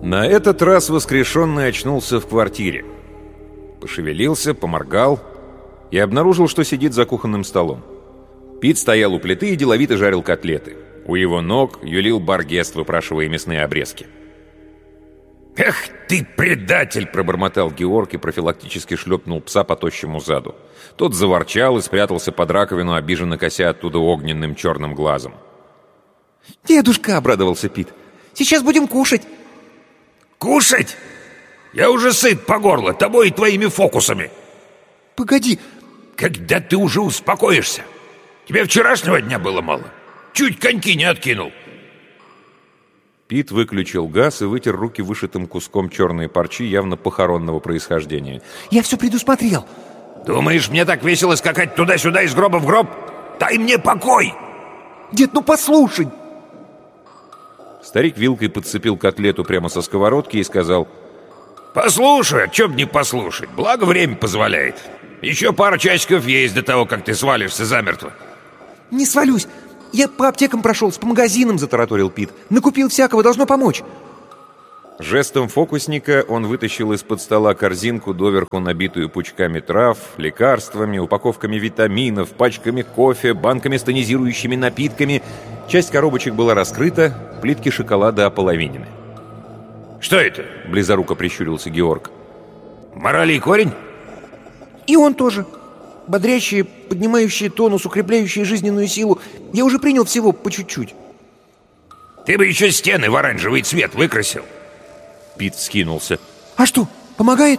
На этот раз воскрешенный очнулся в квартире. Пошевелился, поморгал и обнаружил, что сидит за кухонным столом. Пит стоял у плиты и деловито жарил котлеты. У его ног юлил Баргест, выпрашивая мясные обрезки. «Эх ты, предатель!» — пробормотал Георг и профилактически шлепнул пса по тощему заду. Тот заворчал и спрятался под раковину, обиженно кося оттуда огненным черным глазом. «Дедушка!» — обрадовался Пит. «Сейчас будем кушать!» «Кушать? Я уже сыт по горло тобой и твоими фокусами!» «Погоди!» «Когда ты уже успокоишься? Тебе вчерашнего дня было мало? Чуть коньки не откинул!» Пит выключил газ и вытер руки вышитым куском черной парчи явно похоронного происхождения. «Я все предусмотрел!» «Думаешь, мне так весело скакать туда-сюда из гроба в гроб? Дай мне покой!» «Дед, ну послушай!» Старик вилкой подцепил котлету прямо со сковородки и сказал: «Послушай, о чем не послушать, благо время позволяет. Еще пара часиков есть до того, как ты свалишься замертво». «Не свалюсь! Я по аптекам прошелся, по магазинам», — затараторил Пит. «Накупил всякого, должно помочь». Жестом фокусника он вытащил из-под стола корзинку, доверху набитую пучками трав, лекарствами, упаковками витаминов, пачками кофе, банками с тонизирующими напитками. Часть коробочек была раскрыта, плитки шоколада ополовинены. «Что это?» — близоруко прищурился Георг. «Морали и корень?» «И он тоже. Бодрящие, поднимающие тонус, укрепляющие жизненную силу. Я уже принял всего по чуть-чуть». «Ты бы еще стены в оранжевый цвет выкрасил». Пит вскинулся. «А что, помогает?»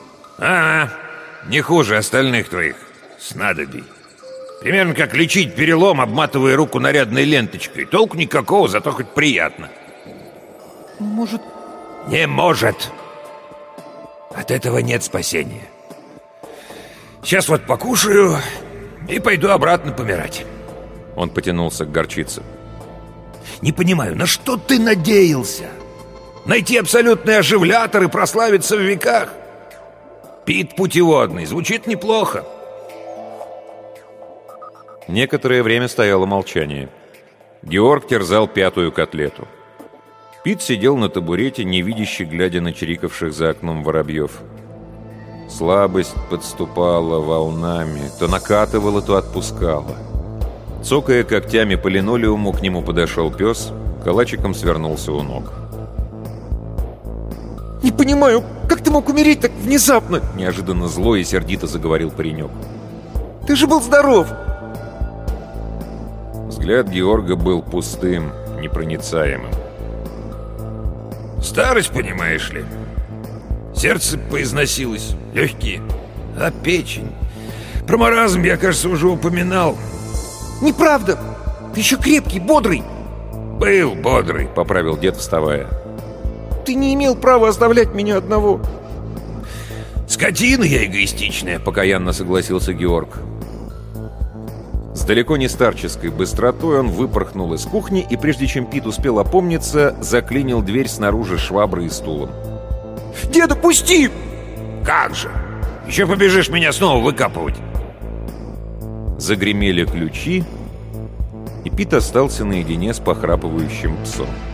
Не хуже остальных твоих снадобий. Примерно как лечить перелом, обматывая руку нарядной ленточкой. Толку никакого, зато хоть приятно». «Может...» «Не может. От этого нет спасения. Сейчас вот покушаю и пойду обратно помирать». Он потянулся к горчице. «Не понимаю, на что ты надеялся? Найти абсолютный оживлятор и прославиться в веках? Пит путеводный, звучит неплохо». Некоторое время стояло молчание. Георг терзал пятую котлету. Пит сидел на табурете, невидяще глядя на чирикавших за окном воробьев. Слабость подступала волнами, то накатывала, то отпускала. Цокая когтями по линолеуму, к нему подошел пес, калачиком свернулся у ног. «Не понимаю, как ты мог умереть так внезапно?» Неожиданно зло и сердито заговорил паренек. «Ты же был здоров!» Взгляд Георга был пустым, непроницаемым. «Старость, понимаешь ли. Сердце поизносилось, легкие, а печень. Про маразм я, кажется, уже упоминал». «Неправда! Ты еще крепкий, бодрый!» «Был бодрый», — поправил дед, вставая. «Ты не имел права оставлять меня одного». «Скотина я эгоистичная», — покаянно согласился Георг. С далеко не старческой быстротой он выпорхнул из кухни и, прежде чем Пит успел опомниться, заклинил дверь снаружи шваброй и стулом. «Деда, пусти!» «Как же! Еще побежишь меня снова выкапывать!» Загремели ключи, и Пит остался наедине с похрапывающим псом.